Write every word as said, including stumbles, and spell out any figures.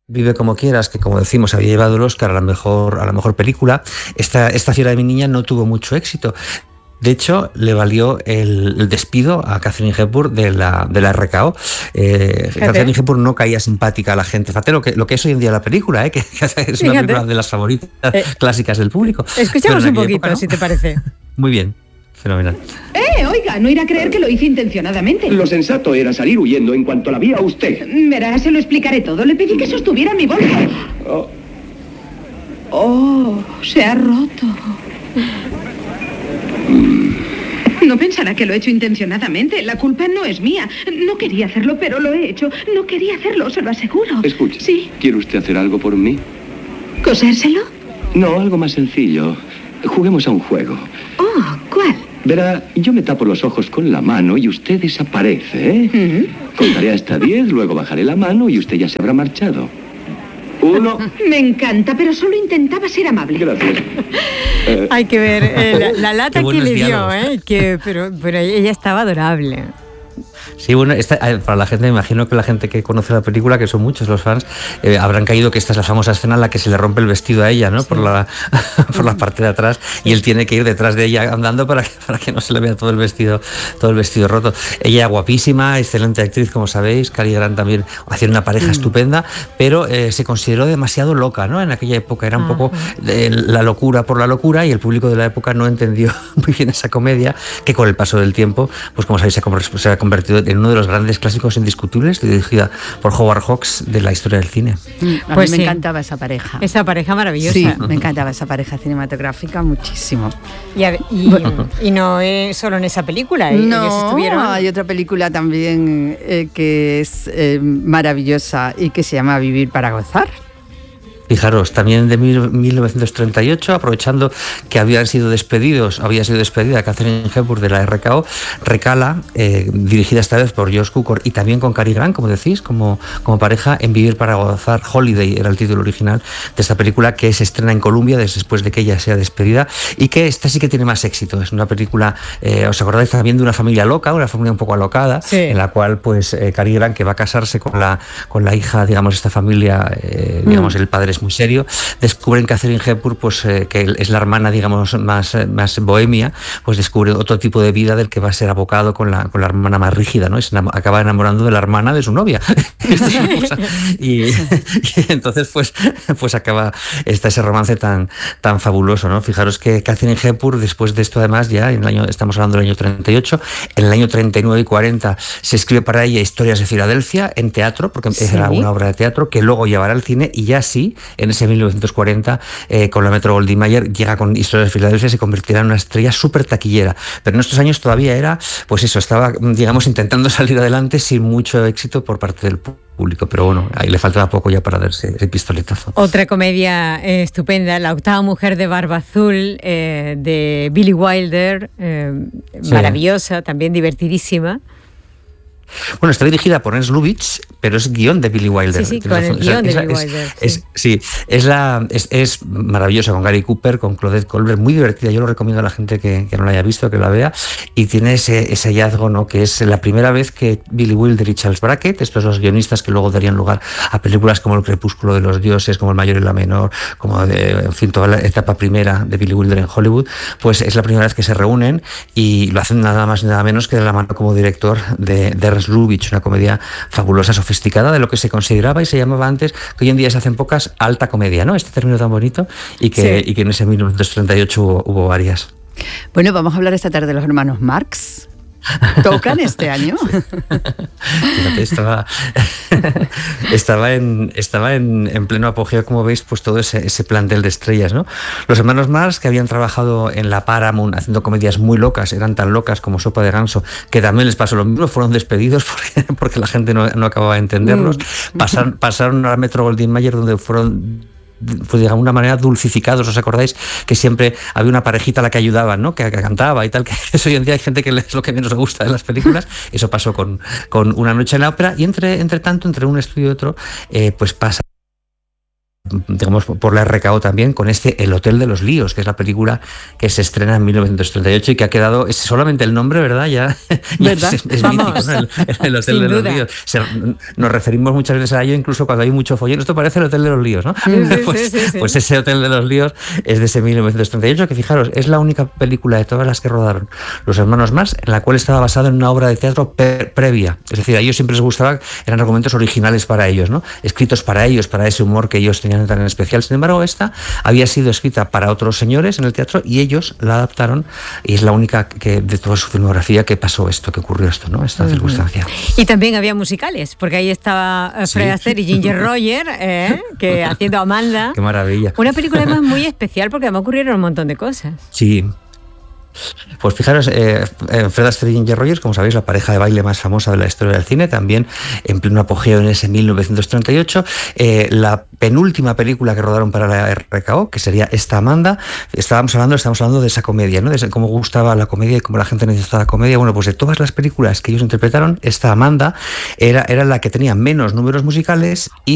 Vive como quieras, que como decimos había llevado el Oscar a la mejor, a la mejor película, esta, esta Fiera de mi niña no tuvo mucho éxito. De hecho, le valió el, el despido a Katharine Hepburn de la, de la R K O. Eh, Katharine Hepburn no caía simpática a la gente. Fíjate lo que, lo que es hoy en día la película, ¿eh? que, que es una Fíjate. película de las favoritas eh, clásicas del público. Escuchamos un poquito, época, ¿no? si te parece. Muy bien. Fenomenal. ¡Eh, oiga! No irá a creer que lo hice intencionadamente. Lo sensato era salir huyendo en cuanto la vi a usted. Verá, se lo explicaré todo. Le pedí que sostuviera mi bolsa. Oh, oh se ha roto. No pensará que lo he hecho intencionadamente. La culpa no es mía. No quería hacerlo, pero lo he hecho. No quería hacerlo, se lo aseguro. Escuche. Sí. ¿Quiere usted hacer algo por mí? ¿Cosérselo? No, algo más sencillo. Juguemos a un juego. Oh, ¿cuál? Verá, yo me tapo los ojos con la mano y usted desaparece, ¿eh? Uh-huh. Contaré hasta diez, luego bajaré la mano y usted ya se habrá marchado. Uno. Me encanta, pero solo intentaba ser amable. Gracias. Eh. Hay que ver eh, la, la lata que le dio, ¿eh? Que, pero, pero ella estaba adorable. Sí, bueno, esta, para la gente, me imagino que la gente que conoce la película, que son muchos los fans, eh, habrán caído que esta es la famosa escena en la que se le rompe el vestido a ella, ¿no? Sí. Por la por la parte de atrás, sí. Y él tiene que ir detrás de ella andando para que, para que no se le vea todo el vestido todo el vestido roto. Ella guapísima, excelente actriz, como sabéis, Cary Grant también haciendo una pareja mm. estupenda, pero eh, se consideró demasiado loca, ¿no? En aquella época era un ah, poco eh, la locura por la locura y el público de la época no entendió muy bien esa comedia que con el paso del tiempo, pues como sabéis, se ha convertido en uno de los grandes clásicos indiscutibles, dirigida por Howard Hawks, de la historia del cine. A pues mí me sí. encantaba esa pareja. Esa pareja maravillosa. Sí, me encantaba esa pareja cinematográfica muchísimo. Y, a, y, bueno. y no es solo en esa película. No, estuvieron... hay otra película también eh, que es eh, maravillosa y que se llama Vivir para gozar. Fijaros, también de mil novecientos treinta y ocho, aprovechando que habían sido despedidos, había sido despedida Katharine Hepburn de la R K O, recala, eh, dirigida esta vez por Josh Cukor y también con Cary Grant, como decís, como, como pareja, en Vivir para gozar. Holiday era el título original de esta película, que se estrena en Colombia después de que ella sea despedida, y que esta sí que tiene más éxito. Es una película, eh, ¿os acordáis también de una familia loca, una familia un poco alocada, sí. en la cual pues eh, Cary Grant, que va a casarse con la, con la hija, digamos, esta familia, eh, digamos, mm. el padre es muy serio, descubren que Katharine Hepburn, pues eh, que es la hermana, digamos, más, más bohemia, pues descubre otro tipo de vida del que va a ser abocado con la, con la hermana más rígida, ¿no? Y se enam- acaba enamorando de la hermana de su novia. y, y entonces pues, pues acaba está ese romance tan, tan fabuloso, ¿no? Fijaros que Katharine Hepburn, después de esto, además, ya en el año, estamos hablando del año treinta y ocho, en el año treinta y nueve y cuarenta se escribe para ella Historias de Filadelfia en teatro, porque sí. era una obra de teatro que luego llevará al cine, y ya sí, en ese mil novecientos cuarenta, eh, con la Metro Goldwyn Mayer, llega con Historias de Filadelfia y se convertirá en una estrella súper taquillera. Pero en estos años todavía era, pues eso, estaba, digamos, intentando salir adelante sin mucho éxito por parte del público. Pero bueno, ahí le faltaba poco ya para darse el pistoletazo. Otra comedia eh, estupenda, La octava mujer de barba azul, eh, de Billy Wilder, eh, sí. maravillosa, también divertidísima. Bueno, está dirigida por Ernst Lubitsch, pero es guión de Billy Wilder. Sí, sí, con el guión de Billy Wilder. Es, sí. Es, sí, es, la, es, es maravillosa, con Gary Cooper, con Claudette Colbert, muy divertida. Yo lo recomiendo a la gente que, que no la haya visto, que la vea. Y tiene ese, ese hallazgo, ¿no? Que es la primera vez que Billy Wilder y Charles Brackett, estos dos guionistas que luego darían lugar a películas como El crepúsculo de los dioses, como El mayor y la menor, como de, en fin, toda la etapa primera de Billy Wilder en Hollywood, pues es la primera vez que se reúnen y lo hacen nada más y nada menos que de la mano como director de, de Lubitsch, una comedia fabulosa, sofisticada, de lo que se consideraba y se llamaba antes, que hoy en día se hacen pocas, alta comedia, ¿no? Este término tan bonito, y que, sí. y que en ese mil novecientos treinta y ocho hubo, hubo varias. Bueno, vamos a hablar esta tarde de los hermanos Marx. ¿Tocan este año? Fíjate, estaba estaba en estaba en, en pleno apogeo, como veis, pues todo ese, ese plantel de estrellas, ¿no? Los hermanos Marx, que habían trabajado en la Paramount haciendo comedias muy locas, eran tan locas como Sopa de Ganso, que también les pasó lo mismo, fueron despedidos porque, porque la gente no, no acababa de entenderlos. Mm. Pasaron, pasaron a la Metro Goldwyn Mayer, donde fueron, pues de alguna manera, dulcificados. ¿Os acordáis que siempre había una parejita a la que ayudaban, ¿no? que, que cantaba y tal? Que eso hoy en día hay gente que es lo que menos le gusta de las películas. Eso pasó con, con Una noche en la ópera, y entre, entre tanto, entre un estudio y otro, eh, pues pasa digamos, por la R K O también, con este El Hotel de los Líos, que es la película que se estrena en mil novecientos treinta y ocho y que ha quedado, es solamente el nombre, ¿verdad? Ya, ¿verdad? ya es, es mítico, ¿no? El, el Hotel Sin de duda. los Líos. Se, nos referimos muchas veces a ello, incluso cuando hay mucho follón. Esto parece El Hotel de los Líos, ¿no? Sí, pues, sí, sí, sí. pues ese Hotel de los Líos es de ese mil novecientos treinta y ocho, que fijaros, es la única película de todas las que rodaron los hermanos Marx en la cual estaba basado en una obra de teatro pre previa. Es decir, a ellos siempre les gustaba, eran argumentos originales para ellos, ¿no? Escritos para ellos, para ese humor que ellos tenían tan en especial. Sin embargo, esta había sido escrita para otros señores en el teatro y ellos la adaptaron, y es la única que de toda su filmografía que pasó esto, que ocurrió esto, ¿no? Esta uh-huh. circunstancia. Y también había musicales, porque ahí estaba Fred sí. Astaire y Ginger Roger, ¿eh? que haciendo Amanda. Qué maravilla. Una película además muy especial porque además ocurrieron un montón de cosas. Sí. Pues fijaros, eh, Fred Astaire y Ginger Rogers, como sabéis, la pareja de baile más famosa de la historia del cine, también en pleno apogeo en ese mil novecientos treinta y ocho. Eh, la penúltima película que rodaron para la R K O, que sería esta Amanda, estábamos hablando, estábamos hablando de esa comedia, ¿no? De cómo gustaba la comedia y cómo la gente necesitaba comedia. Bueno, pues de todas las películas que ellos interpretaron, esta Amanda era, era la que tenía menos números musicales y